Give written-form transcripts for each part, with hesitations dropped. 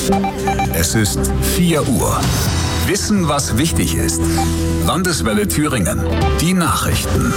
Es ist 4 Uhr. Wissen, was wichtig ist. Landeswelle Thüringen. Die Nachrichten.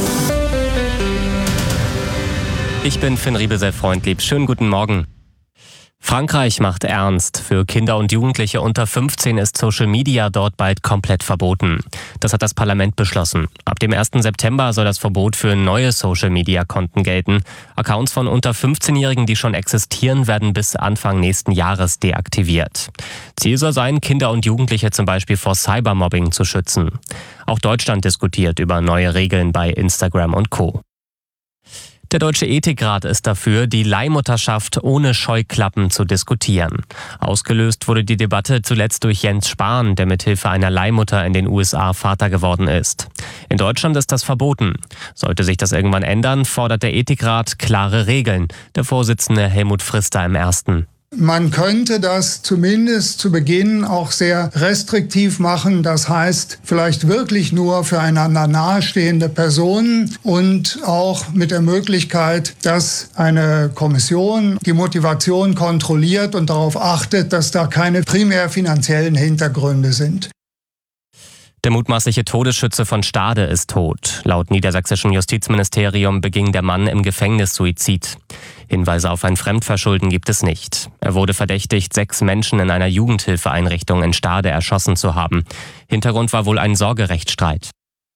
Ich bin Finn Riebesell-Freundlieb. Schönen guten Morgen. Frankreich macht ernst. Für Kinder und Jugendliche unter 15 ist Social Media dort bald komplett verboten. Das hat das Parlament beschlossen. Ab dem 1. September soll das Verbot für neue Social Media Konten gelten. Accounts von unter 15-Jährigen, die schon existieren, werden bis Anfang nächsten Jahres deaktiviert. Ziel soll sein, Kinder und Jugendliche zum Beispiel vor Cybermobbing zu schützen. Auch Deutschland diskutiert über neue Regeln bei Instagram und Co. Der Deutsche Ethikrat ist dafür, die Leihmutterschaft ohne Scheuklappen zu diskutieren. Ausgelöst wurde die Debatte zuletzt durch Jens Spahn, der mithilfe einer Leihmutter in den USA Vater geworden ist. In Deutschland ist das verboten. Sollte sich das irgendwann ändern, fordert der Ethikrat klare Regeln. Der Vorsitzende Helmut Frister im Ersten. Man könnte das zumindest zu Beginn auch sehr restriktiv machen. Das heißt, vielleicht wirklich nur für einander nahestehende Personen und auch mit der Möglichkeit, dass eine Kommission die Motivation kontrolliert und darauf achtet, dass da keine primär finanziellen Hintergründe sind. Der mutmaßliche Todesschütze von Stade ist tot. Laut niedersächsischen Justizministerium beging der Mann im Gefängnis Suizid. Hinweise auf ein Fremdverschulden gibt es nicht. Er wurde verdächtigt, 6 Menschen in einer Jugendhilfeeinrichtung in Stade erschossen zu haben. Hintergrund war wohl ein Sorgerechtsstreit.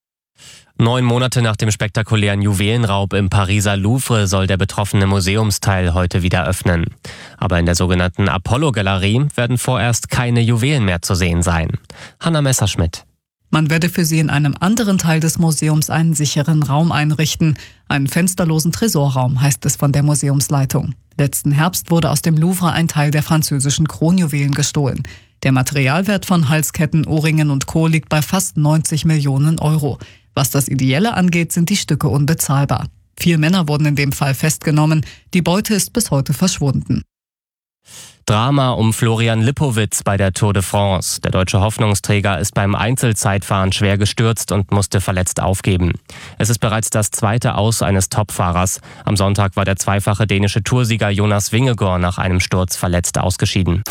9 Monate nach dem spektakulären Juwelenraub im Pariser Louvre soll der betroffene Museumsteil heute wieder öffnen. Aber in der sogenannten Apollo-Galerie werden vorerst keine Juwelen mehr zu sehen sein. Hanna Messerschmidt. Man werde für sie in einem anderen Teil des Museums einen sicheren Raum einrichten. Einen fensterlosen Tresorraum, heißt es von der Museumsleitung. Letzten Herbst wurde aus dem Louvre ein Teil der französischen Kronjuwelen gestohlen. Der Materialwert von Halsketten, Ohrringen und Co. liegt bei fast 90 Millionen Euro. Was das Ideelle angeht, sind die Stücke unbezahlbar. 4 Männer wurden in dem Fall festgenommen. Die Beute ist bis heute verschwunden. Drama um Florian Lippowitz bei der Tour de France. Der deutsche Hoffnungsträger ist beim Einzelzeitfahren schwer gestürzt und musste verletzt aufgeben. Es ist bereits das 2. Aus eines Topfahrers. Am Sonntag war der zweifache dänische Toursieger Jonas Vingegaard nach einem Sturz verletzt ausgeschieden.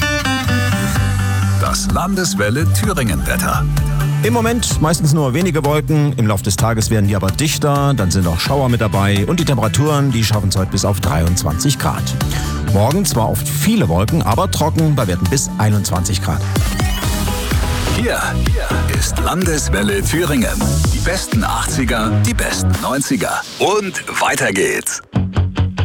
Das Landeswelle Thüringen-Wetter. Im Moment meistens nur wenige Wolken, im Laufe des Tages werden die aber dichter, dann sind auch Schauer mit dabei und die Temperaturen, die schaffen es heute bis auf 23 Grad. Morgen zwar oft viele Wolken, aber trocken bei Werten bis 21 Grad. Hier ist Landeswelle Thüringen. Die besten 80er, die besten 90er und weiter geht's.